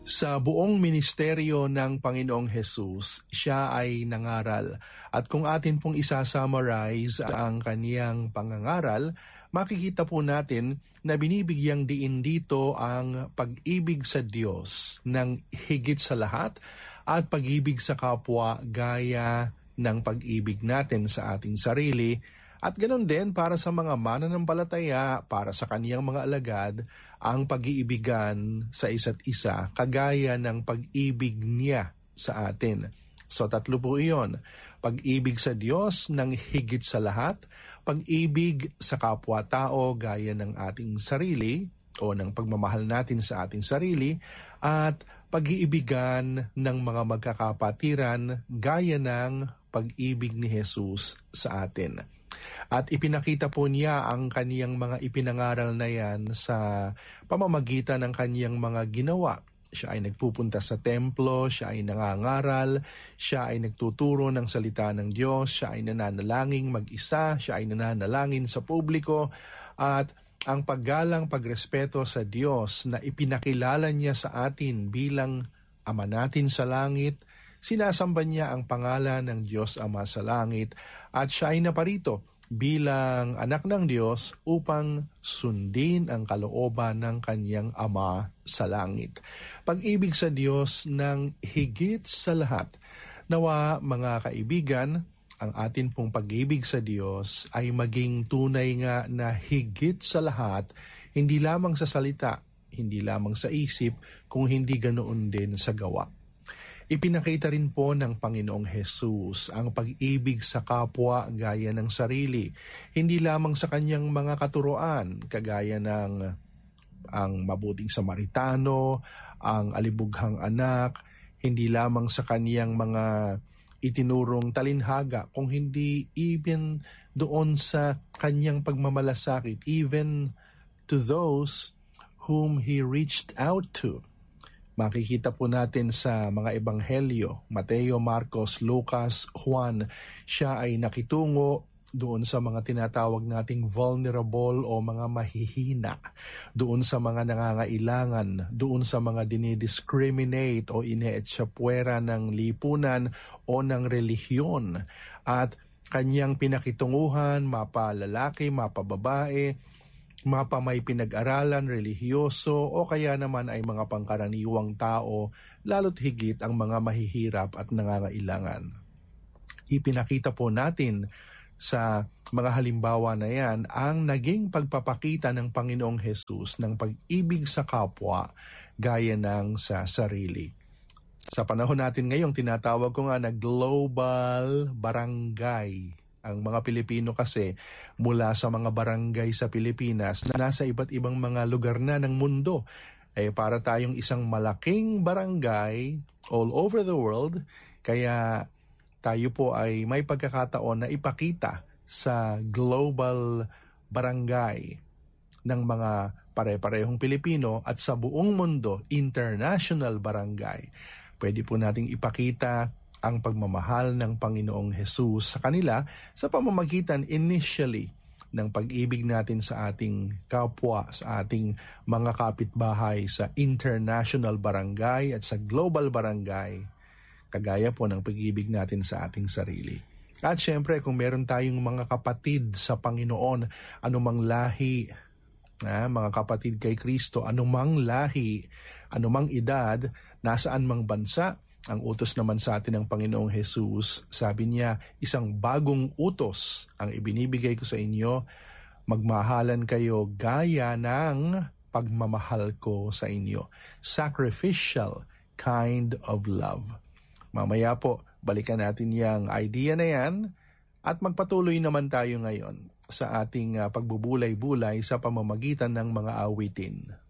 Sa buong ministeryo ng Panginoong Hesus, siya ay nangaral. At kung atin pong isa-summarize ang kaniyang pangangaral, makikita po natin na binibigyang diin dito ang pag-ibig sa Diyos ng higit sa lahat at pag-ibig sa kapwa gaya ng pag-ibig natin sa ating sarili. At ganoon din para sa mga mananampalataya, para sa kaniyang mga alagad, ang pag-iibigan sa isa't isa, kagaya ng pag-ibig niya sa atin. So tatlo po iyon. Pag-ibig sa Diyos ng higit sa lahat, pag-ibig sa kapwa-tao gaya ng ating sarili o ng pagmamahal natin sa ating sarili, at pag-iibigan ng mga magkakapatiran gaya ng pag-ibig ni Jesus sa atin. At ipinakita po niya ang kaniyang mga ipinangaral na yan sa pamamagitan ng kaniyang mga ginawa. Siya ay nagpupunta sa templo, siya ay nangangaral, siya ay nagtuturo ng salita ng Diyos, siya ay nananalangin mag-isa, siya ay nananalangin sa publiko, at ang paggalang, pagrespeto sa Diyos na ipinakilala niya sa atin bilang Ama natin sa langit. Sinasamba niya ang pangalan ng Diyos Ama sa langit, at siya ay naparito bilang anak ng Diyos upang sundin ang kalooban ng kaniyang Ama sa langit. Pag-ibig sa Diyos ng higit sa lahat. Nawa mga kaibigan, ang atin pong pag-ibig sa Diyos ay maging tunay nga na higit sa lahat, hindi lamang sa salita, hindi lamang sa isip, kung hindi ganoon din sa gawa. Ipinakita rin po ng Panginoong Hesus ang pag-ibig sa kapwa gaya ng sarili, hindi lamang sa kanyang mga katuroan, kagaya ng ang mabuting Samaritano, ang alibughang anak, hindi lamang sa kaniyang mga itinurong talinhaga, kung hindi even doon sa kanyang pagmamalasakit, even to those whom He reached out to. Makikita po natin sa mga ebanghelyo, Mateo, Marcos, Lucas, Juan, siya ay nakitungo doon sa mga tinatawag nating vulnerable o mga mahihina, doon sa mga nangangailangan, doon sa mga dinidiscriminate o ineetsapwera ng lipunan o ng relihiyon. At kanyang pinakitunguhan, mapa lalaki, mapa babae, mapa may pinag-aralan, relihiyoso, o kaya naman ay mga pangkaraniwang tao, lalo't higit ang mga mahihirap at nangangailangan. Ipinakita po natin sa mga halimbawa na yan ang naging pagpapakita ng Panginoong Hesus ng pag-ibig sa kapwa gaya ng sa sarili. Sa panahon natin ngayong tinatawag ko nga na global barangay. Ang mga Pilipino kasi mula sa mga barangay sa Pilipinas na nasa iba't ibang mga lugar na ng mundo, ay para tayong isang malaking barangay all over the world, kaya tayo po ay may pagkakataon na ipakita sa global barangay ng mga pare-parehong Pilipino at sa buong mundo, international barangay. Pwede po nating ipakita ang pagmamahal ng Panginoong Hesus sa kanila sa pamamagitan initially ng pag-ibig natin sa ating kapwa, sa ating mga kapitbahay sa international barangay at sa global barangay, kagaya po ng pag-ibig natin sa ating sarili. At syempre, kung meron tayong mga kapatid sa Panginoon, anumang lahi, mga kapatid kay Kristo, anumang lahi, anumang edad, nasaan mang bansa, ang utos naman sa atin ng Panginoong Hesus, sabi niya, isang bagong utos ang ibinibigay ko sa inyo, magmahalan kayo gaya ng pagmamahal ko sa inyo. Sacrificial kind of love. Mamaya po, balikan natin yung idea na yan at magpatuloy naman tayo ngayon sa ating pagbubulay-bulay sa pamamagitan ng mga awitin.